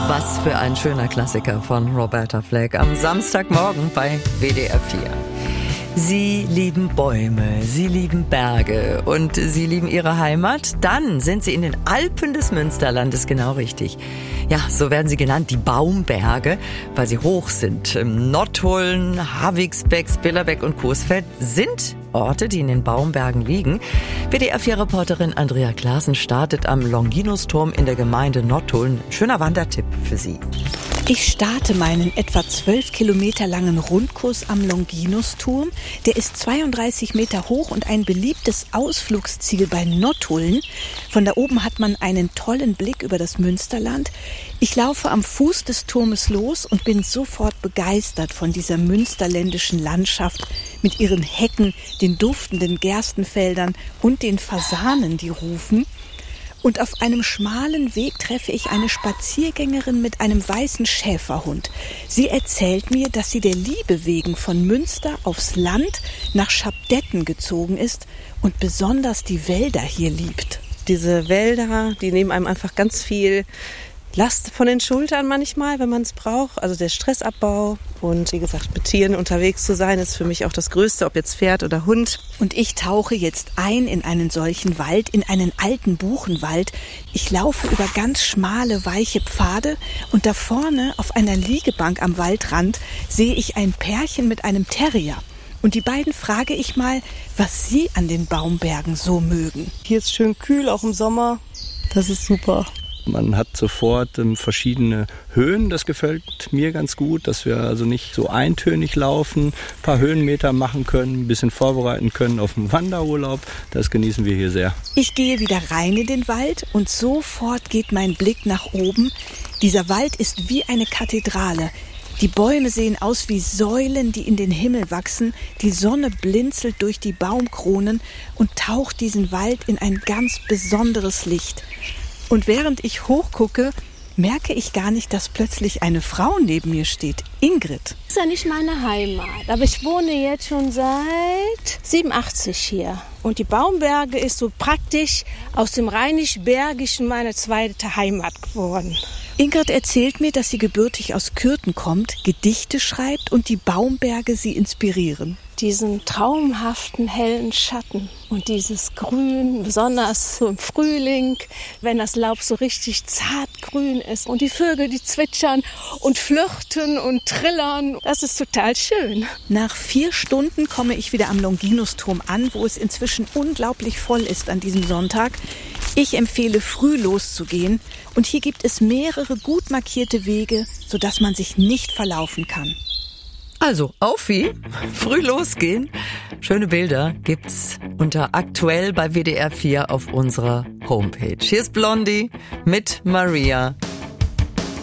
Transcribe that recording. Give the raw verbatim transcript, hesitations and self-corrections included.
Was für ein schöner Klassiker von Roberta Flack am Samstagmorgen bei W D R vier. Sie lieben Bäume, Sie lieben Berge und Sie lieben Ihre Heimat? Dann sind Sie in den Alpen des Münsterlandes genau richtig. Ja, so werden sie genannt, die Baumberge, weil sie hoch sind. Nottuln, Havigsbeck, Spillerbeck und Coesfeld sind Orte, die in den Baumbergen liegen. W D R vier-Reporterin Andrea Klaassen startet am Longinusturm in der Gemeinde Nottuln. Schöner Wandertipp für Sie. Ich starte meinen etwa zwölf Kilometer langen Rundkurs am Longinusturm. Der ist zweiunddreißig Meter hoch und ein beliebtes Ausflugsziel bei Nottuln. Von da oben hat man einen tollen Blick über das Münsterland. Ich laufe am Fuß des Turmes los und bin sofort begeistert von dieser münsterländischen Landschaft mit ihren Hecken, den duftenden Gerstenfeldern und den Fasanen, die rufen. Und auf einem schmalen Weg treffe ich eine Spaziergängerin mit einem weißen Schäferhund. Sie erzählt mir, dass sie der Liebe wegen von Münster aufs Land nach Schabdetten gezogen ist und besonders die Wälder hier liebt. Diese Wälder, die nehmen einem einfach ganz viel Last von den Schultern manchmal, wenn man es braucht. Also der Stressabbau und wie gesagt, mit Tieren unterwegs zu sein, ist für mich auch das Größte, ob jetzt Pferd oder Hund. Und ich tauche jetzt ein in einen solchen Wald, in einen alten Buchenwald. Ich laufe über ganz schmale, weiche Pfade und da vorne auf einer Liegebank am Waldrand sehe ich ein Pärchen mit einem Terrier. Und die beiden frage ich mal, was sie an den Baumbergen so mögen. Hier ist schön kühl, auch im Sommer. Das ist super. Man hat sofort ähm, verschiedene Höhen, das gefällt mir ganz gut, dass wir also nicht so eintönig laufen, ein paar Höhenmeter machen können, ein bisschen vorbereiten können auf den Wanderurlaub. Das genießen wir hier sehr. Ich gehe wieder rein in den Wald und sofort geht mein Blick nach oben. Dieser Wald ist wie eine Kathedrale. Die Bäume sehen aus wie Säulen, die in den Himmel wachsen. Die Sonne blinzelt durch die Baumkronen und taucht diesen Wald in ein ganz besonderes Licht. Und während ich hochgucke, merke ich gar nicht, dass plötzlich eine Frau neben mir steht. Ingrid. Das ist ja nicht meine Heimat, aber ich wohne jetzt schon seit siebenundachtzig hier. Und die Baumberge ist so praktisch aus dem Rheinisch-Bergischen meine zweite Heimat geworden. Ingrid erzählt mir, dass sie gebürtig aus Kürten kommt, Gedichte schreibt und die Baumberge sie inspirieren. Diesen traumhaften hellen Schatten und dieses Grün, besonders so im Frühling, wenn das Laub so richtig zartgrün ist und die Vögel, die zwitschern und flirten und trillern, das ist total schön. Nach vier Stunden komme ich wieder am Longinusturm an, wo es inzwischen unglaublich voll ist an diesem Sonntag. Ich empfehle, früh loszugehen und hier gibt es mehrere gut markierte Wege, sodass man sich nicht verlaufen kann. Also, auf wie? Früh losgehen. Schöne Bilder gibt's unter aktuell bei W D R vier auf unserer Homepage. Hier ist Blondie mit Maria.